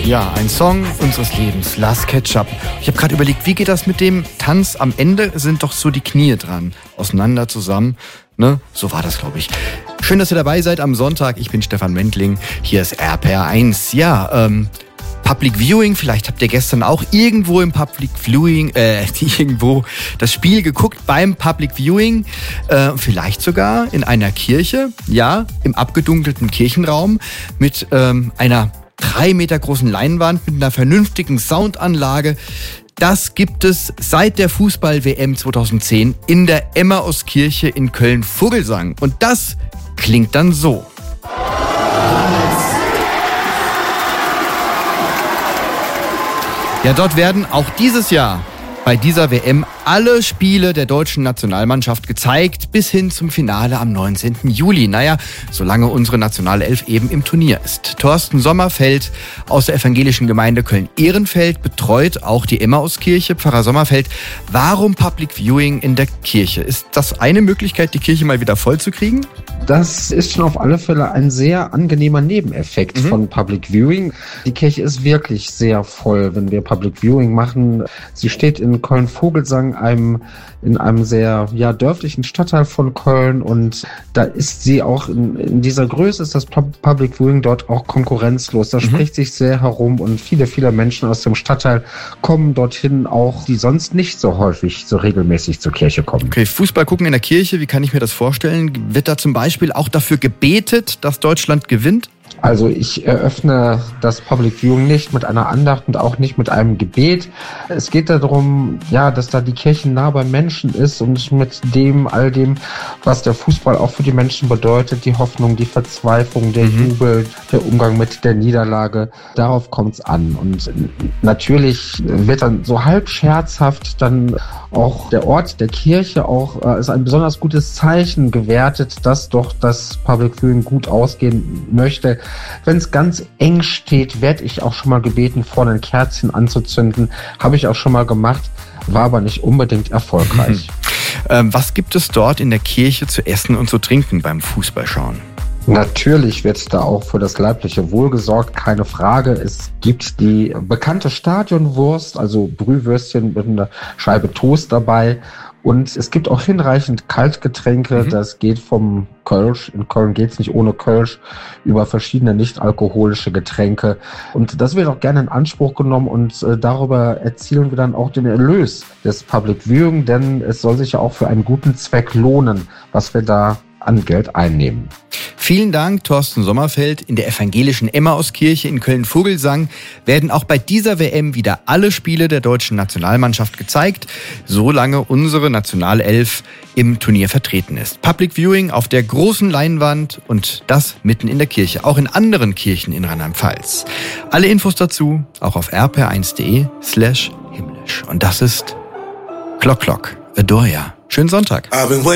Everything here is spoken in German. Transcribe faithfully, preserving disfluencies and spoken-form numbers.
Ja, ein Song unseres Lebens, Last Ketchup. Ich habe gerade überlegt, wie geht das mit dem Tanz? Am Ende sind doch so die Knie dran, auseinander zusammen. Ne? So war das, glaube ich. Schön, dass ihr dabei seid am Sonntag. Ich bin Stefan Wendling. Hier ist R P R eins. Ja, ähm, Public Viewing. Vielleicht habt ihr gestern auch irgendwo im Public Viewing, äh, irgendwo das Spiel geguckt beim Public Viewing. Äh, vielleicht sogar in einer Kirche. Ja, im abgedunkelten Kirchenraum mit ähm, einer drei Meter großen Leinwand mit einer vernünftigen Soundanlage. Das gibt es seit der Fußball-W M zweitausendzehn in der Emmauskirche in Köln-Vogelsang. Und das klingt dann so. Ja, dort werden auch dieses Jahr bei dieser W M alle Spiele der deutschen Nationalmannschaft gezeigt, bis hin zum Finale am neunzehnten Juli. Naja, solange unsere Nationalelf eben im Turnier ist. Thorsten Sommerfeld aus der evangelischen Gemeinde Köln-Ehrenfeld betreut auch die Emmauskirche. Pfarrer Sommerfeld, warum Public Viewing in der Kirche? Ist das eine Möglichkeit, die Kirche mal wieder voll zu kriegen? Das ist schon auf alle Fälle ein sehr angenehmer Nebeneffekt mhm. von Public Viewing. Die Kirche ist wirklich sehr voll, wenn wir Public Viewing machen. Sie steht in Köln-Vogelsang, einem, in einem sehr ja, dörflichen Stadtteil von Köln, und da ist sie auch in, in dieser Größe, ist das Public Viewing dort auch konkurrenzlos. Da mhm. spricht sich sehr herum, und viele, viele Menschen aus dem Stadtteil kommen dorthin, auch die sonst nicht so häufig, so regelmäßig zur Kirche kommen. Okay, Fußball gucken in der Kirche, wie kann ich mir das vorstellen? Wird da zum Beispiel auch dafür gebetet, dass Deutschland gewinnt? Also ich eröffne das Public Viewing nicht mit einer Andacht und auch nicht mit einem Gebet. Es geht darum, ja, dass da die Kirche nah beim Menschen ist und mit dem, all dem, was der Fußball auch für die Menschen bedeutet, die Hoffnung, die Verzweiflung, der mhm. Jubel, der Umgang mit der Niederlage, darauf kommt es an. Und natürlich wird dann so halb scherzhaft dann auch der Ort der Kirche auch äh, ist ein besonders gutes Zeichen gewertet, dass doch das Public Viewing gut ausgehen möchte. Wenn es ganz eng steht, werde ich auch schon mal gebeten, vorne ein Kerzchen anzuzünden. Habe ich auch schon mal gemacht, war aber nicht unbedingt erfolgreich. ähm, was gibt es dort in der Kirche zu essen und zu trinken beim Fußballschauen? Natürlich wird da auch für das leibliche Wohl gesorgt, keine Frage. Es gibt die bekannte Stadionwurst, also Brühwürstchen mit einer Scheibe Toast dabei. Und es gibt auch hinreichend Kaltgetränke. Mhm. Das geht vom Kölsch, in Köln geht's nicht ohne Kölsch, über verschiedene nicht-alkoholische Getränke. Und das wird auch gerne in Anspruch genommen, und äh, darüber erzielen wir dann auch den Erlös des Public Viewing, denn es soll sich ja auch für einen guten Zweck lohnen, was wir da an Geld einnehmen. Vielen Dank, Thorsten Sommerfeld. In der evangelischen Emmauskirche in Köln-Vogelsang werden auch bei dieser W M wieder alle Spiele der deutschen Nationalmannschaft gezeigt, solange unsere Nationalelf im Turnier vertreten ist. Public Viewing auf der großen Leinwand, und das mitten in der Kirche, auch in anderen Kirchen in Rheinland-Pfalz. Alle Infos dazu auch auf r p r eins punkt d e slash himmlisch. Und das ist Klock Klock, Adoria. Schönen Sonntag.